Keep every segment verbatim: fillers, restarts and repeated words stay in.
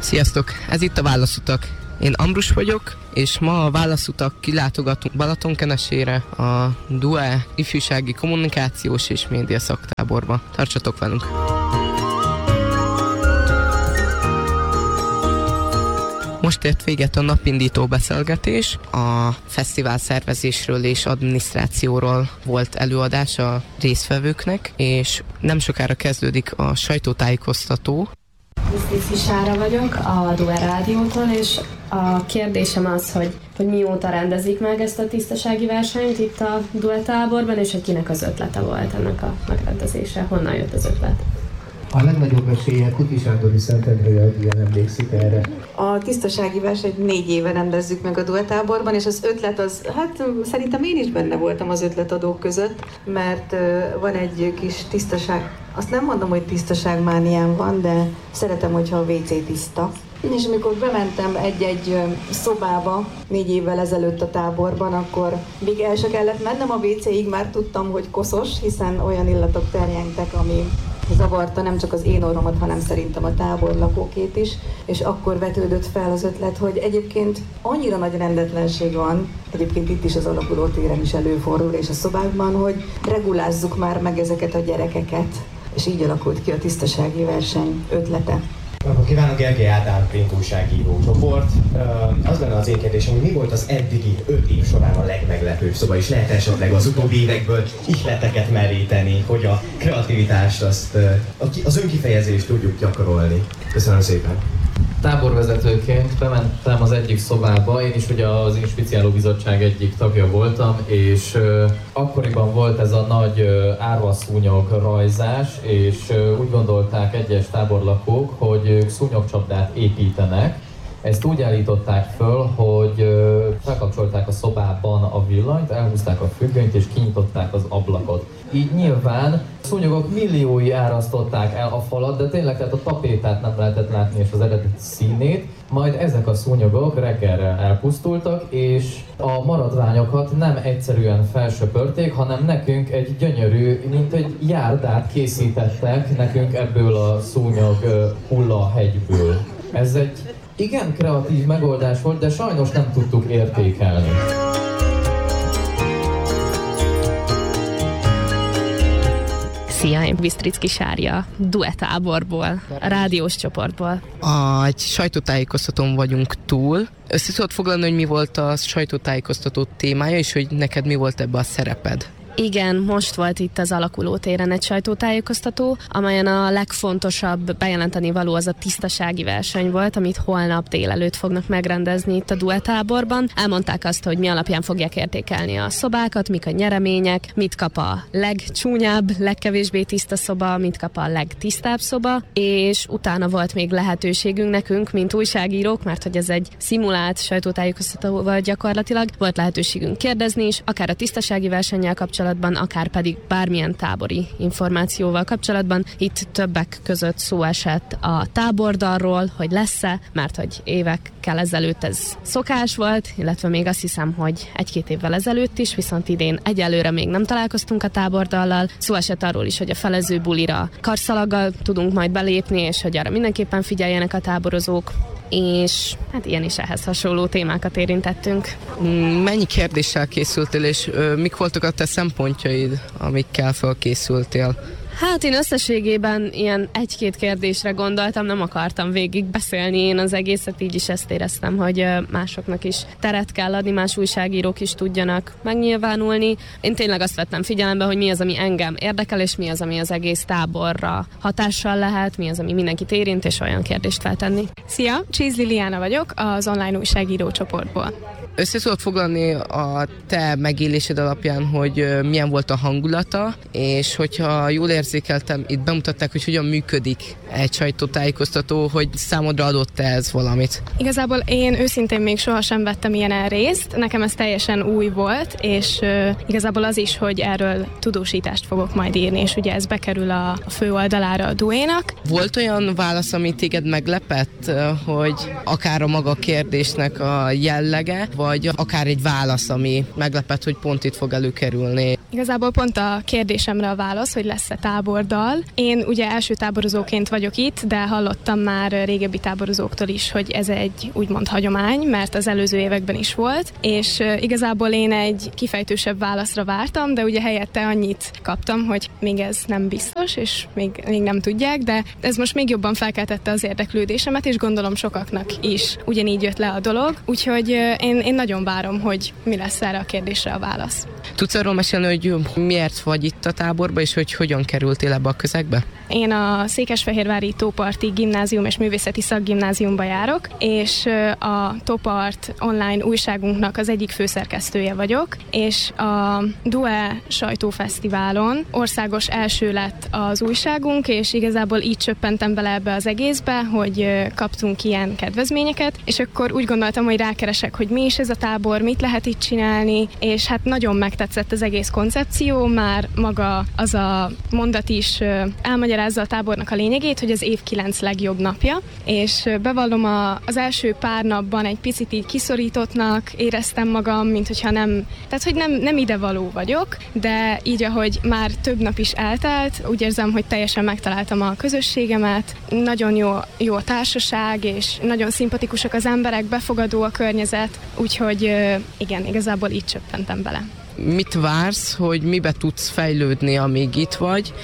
Sziasztok! Ez itt a Válaszutak. Én Ambrus vagyok, és ma a Válaszutak kilátogatunk Balatonkenesére a dé u e ifjúsági kommunikációs és média szaktáborba. Tartsatok velünk! Most ért véget a napindító beszélgetés, a fesztivál szervezésről és adminisztrációról volt előadás a résztvevőknek, és nem sokára kezdődik a sajtótájékoztató. Visztiszki Sára vagyok a dé u e Rádiótól, és a kérdésem az, hogy, hogy mióta rendezik meg ezt a tisztasági versenyt itt a dé u e táborban, és hogy kinek az ötlete volt ennek a megrendezése, honnan jött az ötlet? A legnagyobb esélye Kuti Sándor Szentendrei, hogy ilyen emlékszik erre. A tisztasági versenyt négy éve rendezzük meg a dé u e táborban, és az ötlet az, hát szerintem én is benne voltam az ötletadók között, mert van egy kis tisztaság, azt nem mondom, hogy tisztaságmániám van, de szeretem, hogyha a vé cé tiszta. És amikor bementem egy-egy szobába négy évvel ezelőtt a táborban, akkor még el se kellett mennem a vé céig, már tudtam, hogy koszos, hiszen olyan illatok terjengtek, ami zavarta nem csak az én orromat, hanem szerintem a tábor lakókét is, és akkor vetődött fel az ötlet, hogy egyébként annyira nagy rendetlenség van, egyébként itt is az alakuló téren is előfordul, és a szobákban, hogy regulázzuk már meg ezeket a gyerekeket, és így alakult ki a tisztasági verseny ötlete. Akkor kívánok, Gergely Ádám, print újságíró csoport. Az lenne az én kérdésem, hogy mi volt az eddigi öt év során a legmeglepőbb, szóval is lehet esetleg az utóbbi évekből ihleteket meríteni, hogy a kreativitást, azt, az önkifejezést tudjuk gyakorolni. Köszönöm szépen! Táborvezetőként bementem az egyik szobába, én is ugye az Inspiciáló Bizottság egyik tagja voltam, és uh, akkoriban volt ez a nagy uh, árvaszúnyog rajzás, és uh, úgy gondolták egyes táborlakók, hogy ők szúnyogcsapdát építenek. Ezt úgy állították föl, hogy uh, felkapcsolták a szobában a villanyt, elhúzták a függönyt és kinyitották az ablakot. Így nyilván szúnyogok milliói árasztották el a falat, de tényleg tehát a tapétát nem lehetett látni és az eredeti színét. Majd ezek a szúnyogok reggelre elpusztultak, és a maradványokat nem egyszerűen felsöpörték, hanem nekünk egy gyönyörű, mint egy járdát készítettek nekünk ebből a szúnyog hullahegyből. Ez egy igen kreatív megoldás volt, de sajnos nem tudtuk értékelni. Szia, én Visztricki Sária, dé u e táborból, a rádiós csoportból. A, egy sajtótájékoztatón vagyunk túl. Össze tudod foglalni, hogy mi volt a sajtótájékoztató témája, és hogy neked mi volt ebbe a szereped? Igen, most volt itt az alakuló téren egy sajtótájékoztató, amelyen a legfontosabb bejelenteni való az a tisztasági verseny volt, amit holnap délelőtt fognak megrendezni itt a dé u e táborban. Elmondták azt, hogy mi alapján fogják értékelni a szobákat, mik a nyeremények, mit kap a legcsúnyább, legkevésbé tiszta szoba, mit kap a legtisztább szoba, és utána volt még lehetőségünk nekünk, mint újságírók, mert hogy ez egy szimulált sajtótájékoztató volt gyakorlatilag, volt lehetőségünk kérdezni is, akár a tisztasági versennyel kapcsolatban, akár pedig bármilyen tábori információval kapcsolatban. Itt többek között szó esett a tábordalról, hogy lesz-e, mert hogy évekkel ezelőtt ez szokás volt, illetve még azt hiszem, hogy egy-két évvel ezelőtt is, viszont idén egyelőre még nem találkoztunk a tábordallal. Szó esett arról is, hogy a felező bulira karszalaggal tudunk majd belépni, és hogy arra mindenképpen figyeljenek a táborozók, és hát ilyen is ehhez hasonló témákat érintettünk. Mennyi kérdéssel készültél, és ö, mik voltak a te szempontjaid, amikkel felkészültél? Hát én összességében ilyen egy-két kérdésre gondoltam, nem akartam végig beszélni én az egészet, így is ezt éreztem, hogy másoknak is teret kell adni, más újságírók is tudjanak megnyilvánulni. Én tényleg azt vettem figyelembe, hogy mi az, ami engem érdekel, és mi az, ami az egész táborra hatással lehet, mi az, ami mindenkit érint, és olyan kérdést feltenni. Szia, Csész Liliana vagyok, az online újságíró csoportból. Össze tudod foglalni a te megélésed alapján, hogy milyen volt a hangulata, és hogyha jól érzékeltem, itt bemutatták, hogy hogyan működik egy sajtótájékoztató, hogy számodra adott-e ez valamit? Igazából én őszintén még sohasem vettem ilyen részt, nekem ez teljesen új volt, és uh, igazából az is, hogy erről tudósítást fogok majd írni, és ugye ez bekerül a, a fő oldalára a dé u é-nak. Volt olyan válasz, ami téged meglepett, hogy akár a maga kérdésnek a jellege, vagy akár egy válasz, ami meglepett, hogy pont itt fog előkerülni? Igazából pont a kérdésemre a válasz, hogy lesz-e tábordal. Én ugye első táborozóként vagyok itt, de hallottam már régebbi táborozóktól is, hogy ez egy úgymond hagyomány, mert az előző években is volt, és igazából én egy kifejtősebb válaszra vártam, de ugye helyette annyit kaptam, hogy még ez nem biztos, és még, még nem tudják, de ez most még jobban felkeltette az érdeklődésemet, és gondolom sokaknak is ugyanígy jött le a dolog, úgyhogy én, én nagyon várom, hogy mi lesz erre a kérdésre a válasz. Tudsz arról mesélni, hogy miért vagy itt a táborba, és hogy hogyan kerültél ebbe a közegbe? Én a Székesfehérvári Tóparti Gimnázium és Művészeti Szakgimnáziumba járok, és a Tópart online újságunknak az egyik főszerkesztője vagyok, és a Due sajtófesztiválon országos első lett az újságunk, és igazából így csöppentem bele ebbe az egészbe, hogy kaptunk ilyen kedvezményeket, és akkor úgy gondoltam, hogy rákeresek, hogy mi is ez a tábor, mit lehet itt csinálni, és hát nagyon megtetszett az egész koncepció, már maga az a mondat is elmagyarázza a tábornak a lényegét, hogy az év kilenc legjobb napja, és bevallom, a, az első pár napban egy picit így kiszorítottnak éreztem magam, mint hogyha nem, tehát hogy nem, nem idevaló vagyok, de így, ahogy már több nap is eltelt, úgy érzem, hogy teljesen megtaláltam a közösségemet, nagyon jó, jó a társaság, és nagyon szimpatikusak az emberek, befogadó a környezet, úgyhogy igen, igazából így csöppentem bele. Mit vársz, hogy mibe tudsz fejlődni, amíg itt vagy,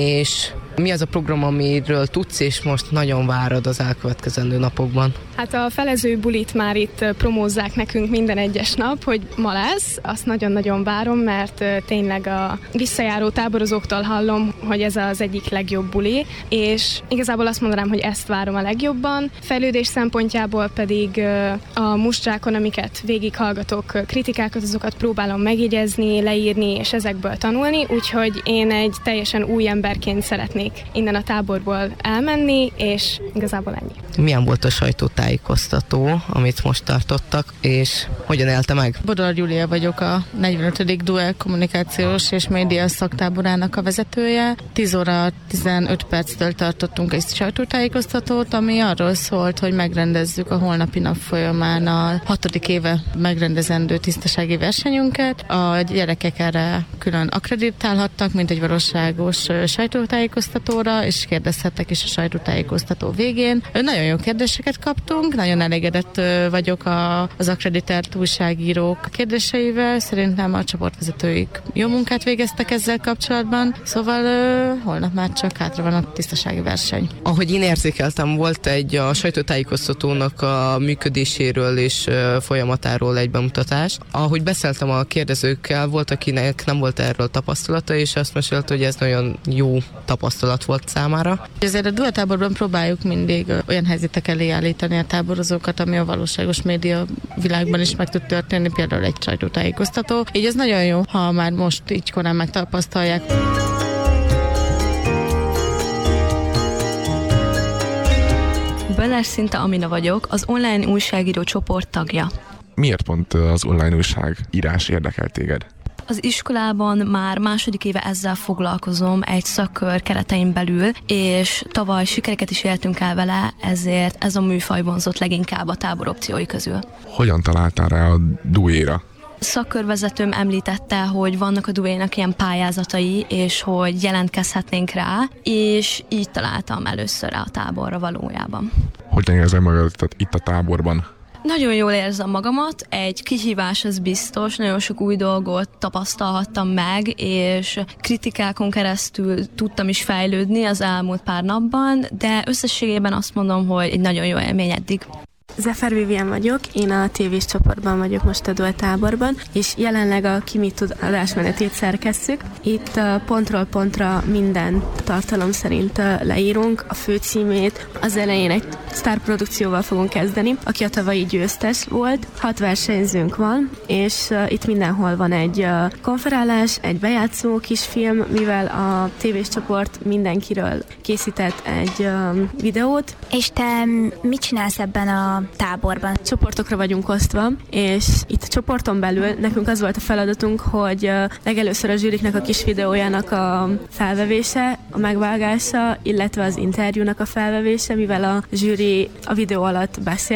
és mi az a program, amiről tudsz, és most nagyon várod az elkövetkezendő napokban? Hát a felező bulit már itt promózzák nekünk minden egyes nap, hogy ma lesz. Azt nagyon-nagyon várom, mert tényleg a visszajáró táborozóktól hallom, hogy ez az egyik legjobb buli, és igazából azt mondanám, hogy ezt várom a legjobban. Fejlődés szempontjából pedig a mustrákon, amiket végighallgatok, kritikákat, azokat próbálom megjegyezni, leírni, és ezekből tanulni, úgyhogy én egy teljesen új emberként szeretnék innen a táborból elmenni, és igazából ennyi. Milyen volt a sajtótájékoztató, amit most tartottak, és hogyan élte meg? Bodor Júlia vagyok, a negyvenötödik Due kommunikációs és média szaktáborának a vezetője. tíz óra tizenöt perctől tartottunk egy sajtótájékoztatót, ami arról szólt, hogy megrendezzük a holnapi nap folyamán a hatodik éve megrendezendő tisztasági versenyünket. A gyerekek erre külön akkreditálhattak, mint egy valóságos sajtótájékoztatóra, és kérdezhettek is a sajtótájékoztató végén. Nagyon jó kérdéseket kaptunk, nagyon elégedett vagyok a, az akkreditált újságírók kérdéseivel, szerintem a csoportvezetőik jó munkát végeztek ezzel kapcsolatban, szóval uh, holnap már csak hátra van a tisztasági verseny. Ahogy én érzékeltem, volt egy a sajtótájékoztatónak a működéséről és uh, folyamatáról egy bemutatás. Ahogy beszéltem a kérdezőkkel, volt, akinek nem volt erről tapasztalata, és azt mesélte, hogy ez nagyon jó tapasztalat volt számára. Ezért a Due táborban próbáljuk mindig olyan helyzetek elé állítani a táborozókat, ami a valóságos média világban is meg tud történni, például egy sajtótájékoztató. Így ez nagyon jó, ha már most így korán megtapasztalják. Böller Szinta Amina vagyok, az online újságíró csoport tagja. Miért pont az online újság írás érdekel téged? Az iskolában már második éve ezzel foglalkozom egy szakkör keretein belül, és tavaly sikereket is éltünk el vele, ezért ez a műfaj vonzott leginkább a tábor opciói közül. Hogyan találtál rá a Due-ra? Szakkörvezetőm említette, hogy vannak a Due-nak ilyen pályázatai, és hogy jelentkezhetnénk rá, és így találtam először rá a táborra valójában. Hogyan érzed magad itt a táborban? Nagyon jól érzem magamat, egy kihívás az biztos, nagyon sok új dolgot tapasztalhattam meg, és kritikákon keresztül tudtam is fejlődni az elmúlt pár napban, de összességében azt mondom, hogy egy nagyon jó élmény eddig. Zefer Vivien vagyok, én a tévés csoportban vagyok most a Due táborban, és jelenleg a Ki mit tud adásmenetét szerkesszük. Itt pontról pontra minden tartalom szerint leírunk, a főcímét, az elején egy sztárprodukcióval fogunk kezdeni, aki a tavalyi győztes volt. Hat versenyzőnk van, és itt mindenhol van egy konferálás, egy bejátszó kisfilm, mivel a tévés csoport mindenkiről készített egy videót. És te mit csinálsz ebben a táborban? Csoportokra vagyunk osztva, és itt a csoporton belül nekünk az volt a feladatunk, hogy legelőször a zsűriknek a kis videójának a felvevése, a megvágása, illetve az interjúnak a felvevése, mivel a zsűri a videó alatt beszél.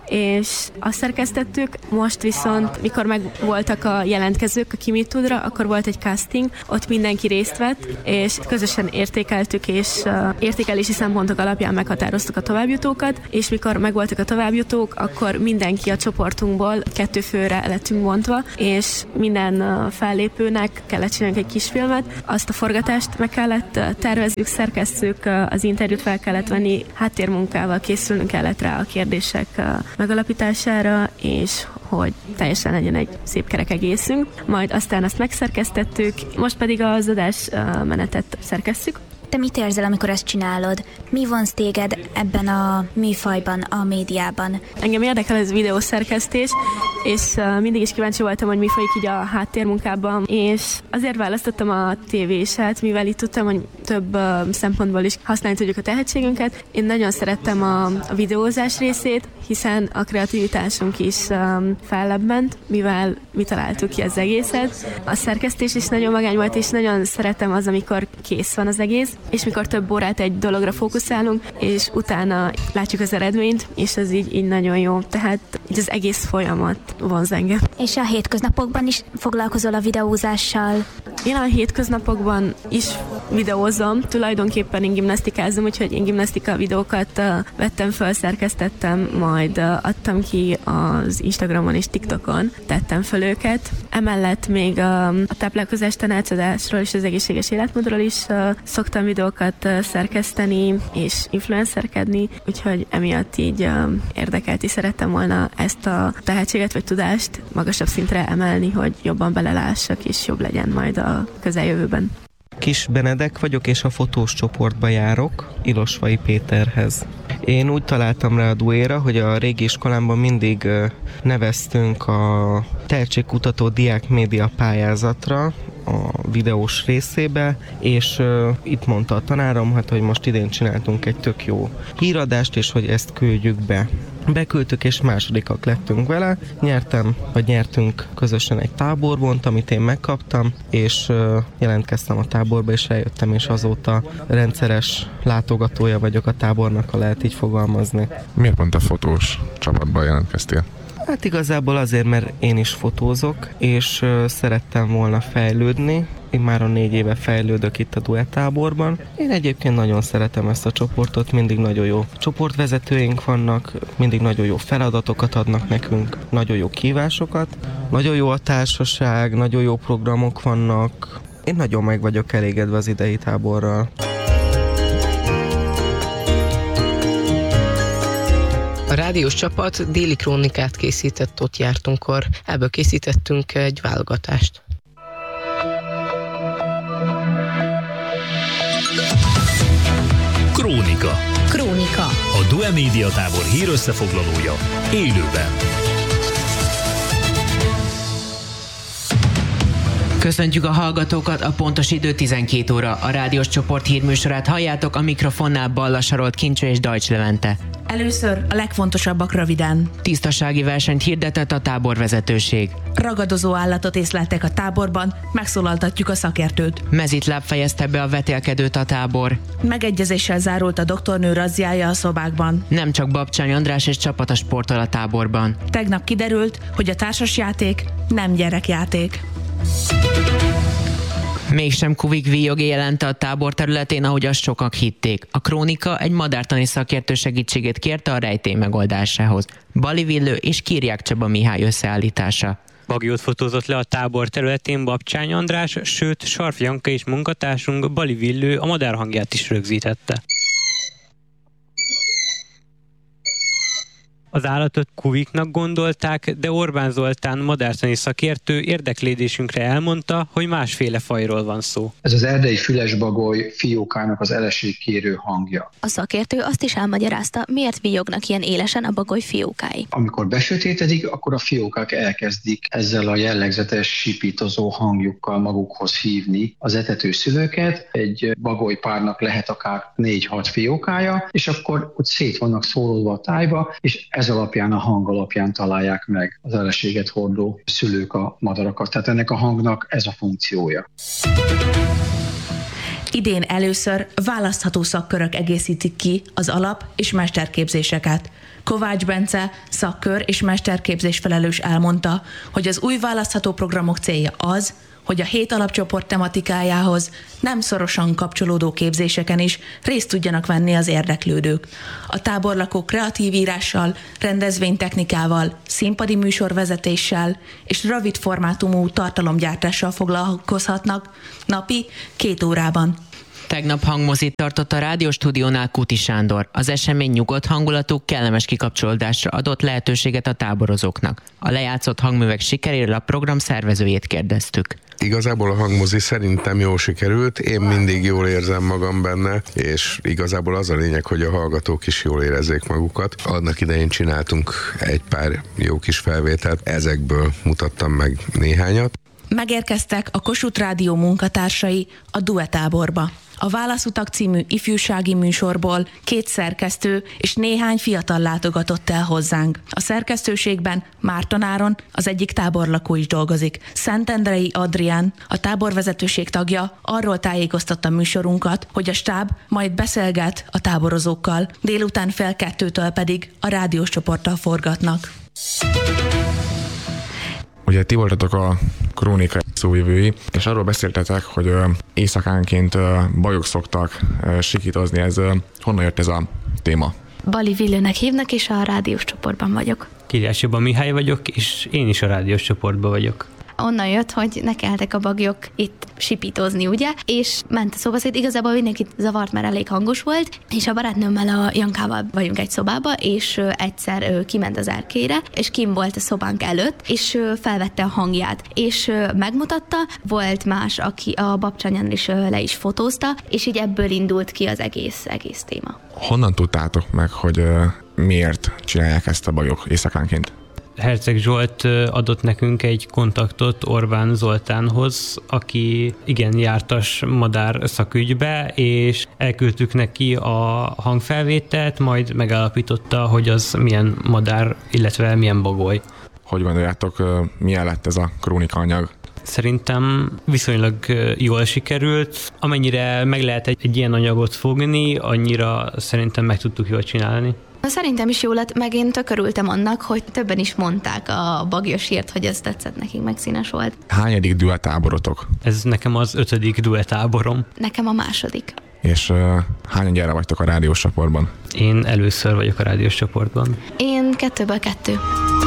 és azt szerkesztettük. Most viszont, mikor meg voltak a jelentkezők a Ki mit tudra, akkor volt egy casting, ott mindenki részt vett, és közösen értékeltük, és uh, értékelési szempontok alapján meghatároztuk a továbbjutókat, és mikor megvoltak a továbbjutók, akkor mindenki a csoportunkból kettő főre lettünk bontva, és minden uh, fellépőnek kellett csinálni egy kis filmet, azt a forgatást meg kellett uh, tervezzük, szerkesztjük, uh, az interjút fel kellett venni, háttérmunkával készülnünk kellett rá a kérdések uh, megalapítására, és hogy teljesen legyen egy szép kerek egészünk. Majd aztán azt megszerkesztettük, most pedig az adás uh, menetet szerkesztjük. Te mit érzel, amikor ezt csinálod? Mi vonz téged ebben a műfajban, a médiában? Engem érdekel ez videószerkesztés, és uh, mindig is kíváncsi voltam, hogy mi folyik így a háttérmunkában, és azért választottam a tévéset, mivel itt tudtam, hogy több uh, szempontból is használni tudjuk a tehetségünket. Én nagyon szerettem a, a videózás részét, hiszen a kreativitásunk is um, fellebbent, mivel mi találtuk ki az egészet. A szerkesztés is nagyon magány volt, és nagyon szeretem az, amikor kész van az egész, és mikor több órát egy dologra fókuszálunk, és utána látjuk az eredményt, és ez így, így nagyon jó. Tehát így az egész folyamat vonz engem. És a hétköznapokban is foglalkozol a videózással? Én a hétköznapokban is videózom, tulajdonképpen én gimnasztikázom, úgyhogy én gimnasztika videókat uh, vettem föl, szerkesztettem, majd uh, adtam ki az Instagramon és TikTokon, tettem föl őket. Emellett még uh, a táplálkozás tanácsadásról és az egészséges életmódról is uh, szoktam videókat uh, szerkeszteni és influencerkedni, úgyhogy emiatt így uh, érdekelt és szerettem volna ezt a tehetséget vagy tudást magasabb szintre emelni, hogy jobban belelássak és jobb legyen majd a közeljövőben. Kis Benedek vagyok, és a fotós csoportba járok, Ilosvai Péterhez. Én úgy találtam rá a Duéra, hogy a régi iskolámban mindig neveztünk a tehetségkutató diák média pályázatra, a videós részébe, és uh, itt mondta a tanárom, hát, hogy most idén csináltunk egy tök jó híradást, és hogy ezt küldjük be. Beküldtük, és másodikak lettünk vele. Nyertem, vagy nyertünk közösen egy táborbont, amit én megkaptam, és uh, jelentkeztem a táborba, és eljöttem, és azóta rendszeres látogatója vagyok a tábornak, ha lehet így fogalmazni. Miért pont a fotós csapatba jelentkeztél? Hát igazából azért, mert én is fotózok, és uh, szerettem volna fejlődni. Én már a négy éve fejlődök itt a duettáborban. Én egyébként nagyon szeretem ezt a csoportot, mindig nagyon jó csoportvezetőink vannak, mindig nagyon jó feladatokat adnak nekünk, nagyon jó kívásokat, nagyon jó a társaság, nagyon jó programok vannak. Én nagyon meg vagyok elégedve az idei táborral. A rádiós csapat déli krónikát készített, ott jártunkkor. Ebből készítettünk egy válogatást. Krónika. Krónika. A Due Média Tábor hírösszefoglalója élőben. Köszöntjük a hallgatókat, a pontos idő tizenkét óra. A rádiós csoport hírműsorát halljátok, a mikrofonnál Balla Sarolt, Kincső és Dajcs Levente. Először a legfontosabbak röviden. Tisztasági versenyt hirdetett a táborvezetőség. Ragadozó állatot észleltek a táborban, megszólaltatjuk a szakértőt. Mezitláb fejezte be a vetélkedőt a tábor. Megegyezéssel zárult a doktornő razziája a szobákban. Nem csak Babcsány András és csapata sportol a táborban. Tegnap kiderült, hogy a társasjáték nem gyerekjáték. Mégsem Kuvik víjogé jelente a tábor területén, ahogy azt sokak hitték. A Krónika egy madártani szakértő segítségét kérte a rejtély megoldásához. Bali Villő és Kírják Csaba Mihály összeállítása. Bagyót fotózott le a tábor területén Babcsány András, sőt Sarf Janka és munkatársunk Bali Villő a madár hangját is rögzítette. Az állatot Kuviknak gondolták, de Orbán Zoltán madártani szakértő érdeklődésünkre elmondta, hogy másféle fajról van szó. Ez az erdei fülesbagoly fiókának az eleségkérő hangja. A szakértő azt is elmagyarázta, miért villognak ilyen élesen a bagoly fiókái. Amikor besötétedik, akkor a fiókák elkezdik ezzel a jellegzetes sipítozó hangjukkal magukhoz hívni az etető szülőket. Egy bagolypárnak lehet akár négy-hat fiókája, és akkor ott szét vannak szórolva a tájba, és ez alapján, a hang alapján találják meg az eleséget hordó szülők a madarakat. Tehát ennek a hangnak ez a funkciója. Idén először választható szakkörök egészítik ki az alap- és mesterképzéseket. Kovács Bence, szakkör és mesterképzés felelős elmondta, hogy az új választható programok célja az, hogy a hét alapcsoport tematikájához nem szorosan kapcsolódó képzéseken is részt tudjanak venni az érdeklődők. A táborlakók kreatív írással, rendezvénytechnikával, színpadi műsorvezetéssel és rövid formátumú tartalomgyártással foglalkozhatnak napi két órában. Tegnap hangmozit tartott a rádióstúdiónál Kuti Sándor. Az esemény nyugodt hangulatú, kellemes kikapcsolódásra adott lehetőséget a táborozóknak. A lejátszott hangművek sikeréről a program szervezőjét kérdeztük. Igazából a hangmozi szerintem jól sikerült, én mindig jól érzem magam benne, és igazából az a lényeg, hogy a hallgatók is jól érezzék magukat. Annak idején csináltunk egy pár jó kis felvételt, ezekből mutattam meg néhányat. Megérkeztek a Kossuth Rádió munkatársai a duetáborba. A Válaszutak című ifjúsági műsorból két szerkesztő és néhány fiatal látogatott el hozzánk. A szerkesztőségben Márton Áron, az egyik táborlakó is dolgozik. Szentendrei Adrián, a táborvezetőség tagja, arról tájékoztatta műsorunkat, hogy a stáb majd beszélget a táborozókkal, délután fél kettőtől pedig a rádiós csoporttal forgatnak. Ugye ti voltatok a Krónika szóvivői, és arról beszéltetek, hogy éjszakánként bajok szoktak sikítozni. Ez honnan jött ez a téma? Bali Villőnek hívnak, és a rádiós csoportban vagyok. Kirjás Csaba Mihály vagyok, és én is a rádiós csoportban vagyok. Onnan jött, hogy nekeltek a bagyok itt sipítozni, ugye? És ment a szobaszéd, igazából mindenkit zavart, mert elég hangos volt, és a barátnőmmel, a Jankával vagyunk egy szobába, és egyszer kiment az erkélyre, és kim volt a szobánk előtt, és felvette a hangját, és megmutatta, volt más, aki a babcsanyán is le is fotózta, és így ebből indult ki az egész, egész téma. Honnan tudtátok meg, hogy miért csinálják ezt a bajok éjszakánként? Herceg Zsolt adott nekünk egy kontaktot Orbán Zoltánhoz, aki igen jártas madár szakügybe, és elküldtük neki a hangfelvételt, majd megállapította, hogy az milyen madár, illetve milyen bagoly. Hogy gondoljátok, milyen lett ez a krónika anyag? Szerintem viszonylag jól sikerült. Amennyire meg lehet egy, egy ilyen anyagot fogni, annyira szerintem meg tudtuk jól csinálni. Szerintem is jó lett, meg én tök örültem annak, hogy többen is mondták a bagyosért, hogy ez tetszett nekik, meg színes volt. Hányadik duetáborotok? Ez nekem az ötödik duetáborom. Nekem a második. És uh, hányan gyere vagytok a rádiós csoportban? Én először vagyok a rádiós csoportban. Én kettőből kettő.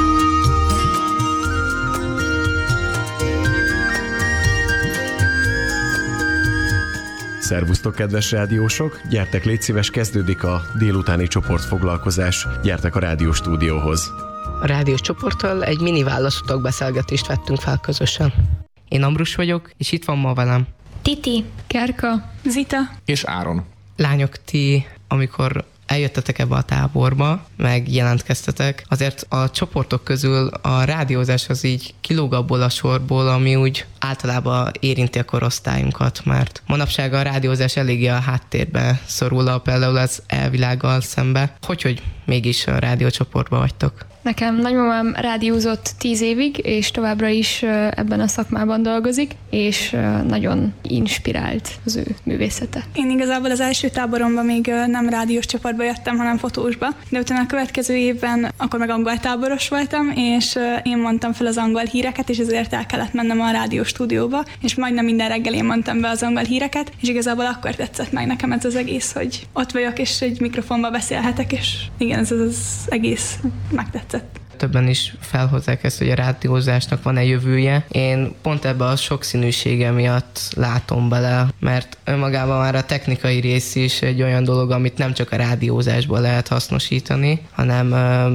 Szervusztok, kedves rádiósok! Gyertek, légy szíves, kezdődik a délutáni csoportfoglalkozás. Gyertek a rádióstúdióhoz. A rádiós csoporttal egy mini válaszutak beszélgetést vettünk fel közösen. Én Ambrus vagyok, és itt van ma velem Titi, Kerka, Zita és Áron. Lányok, ti, amikor eljöttetek ebbe a táborba, meg jelentkeztetek, azért a csoportok közül a rádiózás az így kilóg abból a sorból, ami úgy általában érinti a korosztályunkat, mert manapság a rádiózás eléggé a háttérbe szorul, például az elvilággal szembe. Hogy, hogy mégis a rádiócsoportban vagytok? Nekem nagymamám rádiózott tíz évig, és továbbra is ebben a szakmában dolgozik, és nagyon inspirált az ő művészete. Én igazából az első táboromban még nem rádiós csoportba jöttem, hanem fotósba, de utána a következő évben akkor meg angol táboros voltam, és én mondtam fel az angol híreket, és ezért el kellett mennem a rádiós stúdióba, és majdnem minden reggel én mondtam be az angol híreket, és igazából akkor tetszett meg nekem ez az egész, hogy ott vagyok, és egy mikrofonba beszélhetek, és igen, ez az egész megtetszett. Többen is felhozzák ezt, hogy a rádiózásnak van-e jövője. Én pont ebbe a sokszínűsége miatt látom bele, mert önmagában már a technikai rész is egy olyan dolog, amit nem csak a rádiózásban lehet hasznosítani, hanem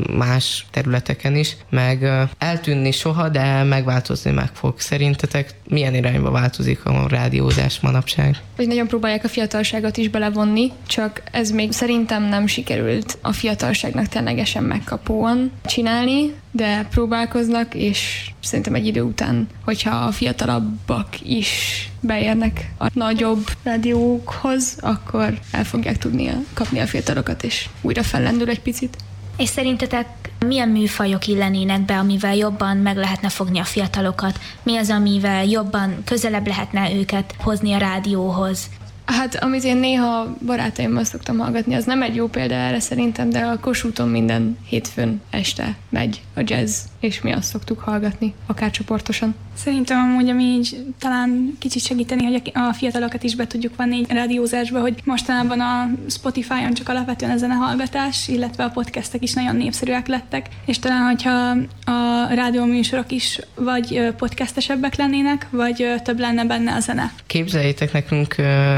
más területeken is, meg eltűnni soha, de megváltozni meg fog. Szerintetek milyen irányba változik a rádiózás manapság? Hogy nagyon próbálják a fiatalságot is belevonni, csak ez még szerintem nem sikerült a fiatalságnak ténylegesen megkapóan csinálni, de próbálkoznak, és szerintem egy idő után, hogyha a fiatalabbak is beérnek a nagyobb rádiókhoz, akkor el fogják tudni kapni a fiatalokat, és újra fellendül egy picit. És szerintetek milyen műfajok illenének be, amivel jobban meg lehetne fogni a fiatalokat? Mi az, amivel jobban közelebb lehetne őket hozni a rádióhoz? Hát, amit én néha barátaimmal szoktam hallgatni, az nem egy jó példa erre szerintem, de a Kossuthon minden hétfőn este megy a jazz, és mi azt szoktuk hallgatni, akár csoportosan. Szerintem amúgy, ami így talán kicsit segíteni, hogy a fiatalokat is be tudjuk vanni így rádiózásba, hogy mostanában a Spotify-on csak alapvetően a zenehallgatás, illetve a podcastek is nagyon népszerűek lettek, és talán, hogyha a rádióműsorok is vagy podcastesebbek lennének, vagy több lenne benne a zene. Képzeljétek, nekünk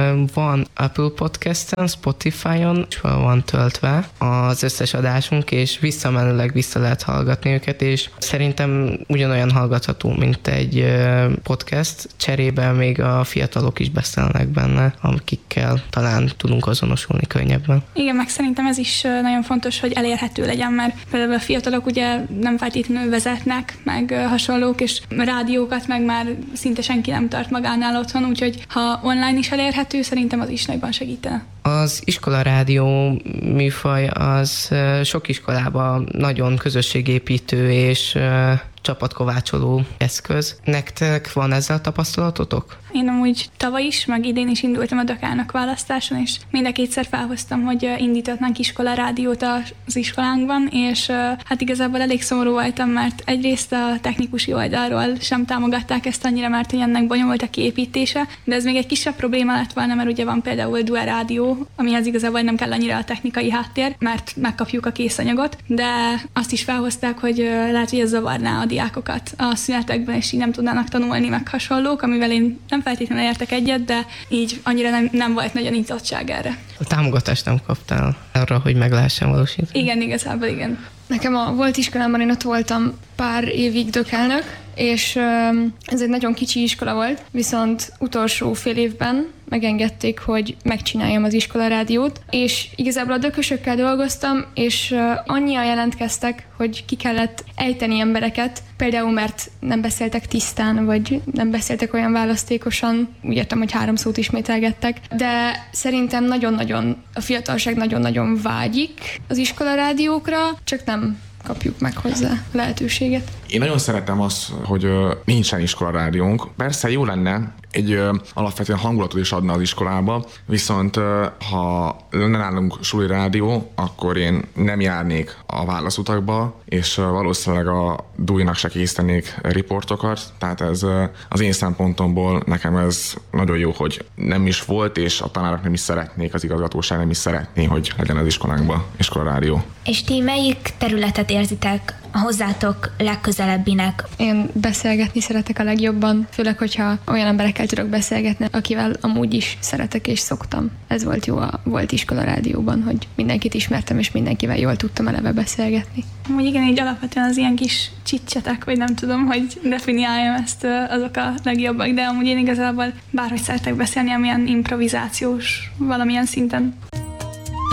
van Apple Podcasten, Spotify-on, és van töltve az összes adásunk, és visszamenőleg vissza lehet hallgatni őket, és szerintem ugyanolyan hallgatható, mint egy podcast, cserébe még a fiatalok is beszélnek benne, akikkel talán tudunk azonosulni könnyebben. Igen, meg szerintem ez is nagyon fontos, hogy elérhető legyen, mert például a fiatalok ugye nem feltétlenül vezetnek, meg hasonlók, és rádiókat meg már szinte senki nem tart magánál otthon, úgyhogy ha online is elérhető, szerintem az is nagyban segítene. Az iskolarádió műfaj az sok iskolában nagyon közösségépítő és csapatkovácsoló eszköz. Nektek van ezzel tapasztalatotok? Én amúgy tavaly is, meg idén is indultam a Dakának választáson, és mind a kétszer felhoztam, hogy indítatnánk iskolarádiót az iskolánkban, és hát igazából elég szomorú voltam, mert egyrészt a technikusi oldalról sem támogatták ezt annyira, mert hogy ennek bonyolult a kiépítése, de ez még egy kisebb probléma lett volna, mert ugye van például dual rádió, amihez igazából nem kell annyira a technikai háttér, mert megkapjuk a készanyagot, de azt is felhozták, hogy lehet, hogy ez zavarná a diákokat a szünetekben, és így nem tudnának tanulni, meg hasonlók, amivel én nem feltétlenül értek egyet, de így annyira nem, nem volt nagyon nyitottság erre. A támogatást nem kaptál arra, hogy meg lehessen valósítani? Igen, igazából igen. Nekem a volt iskolámban, én ott voltam pár évig dökelnök, és ez egy nagyon kicsi iskola volt, viszont utolsó fél évben megengedték, hogy megcsináljam az iskolarádiót, és igazából a dökösökkel dolgoztam, és annyian jelentkeztek, hogy ki kellett ejteni embereket, például mert nem beszéltek tisztán, vagy nem beszéltek olyan választékosan, úgy értem, hogy három szót ismételgettek, de szerintem nagyon-nagyon, a fiatalság nagyon-nagyon vágyik az iskolarádiókra, csak nem kapjuk meg hozzá lehetőséget. Én nagyon szeretem azt, hogy nincsen iskolarádiónk. Persze jó lenne, egy alapvetően hangulatot is adna az iskolába, viszont ha lenne nálunk suli rádió, akkor én nem járnék a válaszutakba, és valószínűleg a dújnak se készítenék riportokat, tehát ez az én szempontomból nekem ez nagyon jó, hogy nem is volt, és a tanárok nem is szeretnék, az igazgatóság nem is szeretné, hogy legyen az iskolánkban iskolarádió. És ti melyik területet érzitek a hozzátok legközelebbinek? Én beszélgetni szeretek a legjobban, főleg, hogyha olyan emberekkel tudok beszélgetni, akivel amúgy is szeretek és szoktam. Ez volt jó a volt iskolarádióban, hogy mindenkit ismertem, és mindenkivel jól tudtam eleve beszélgetni. Úgy igen, így alapvetően az ilyen kis csicsetek, vagy nem tudom, hogy definiáljam ezt, azok a legjobbak, de amúgy én igazából bárhogy szeretek beszélni, amilyen improvizációs valamilyen szinten.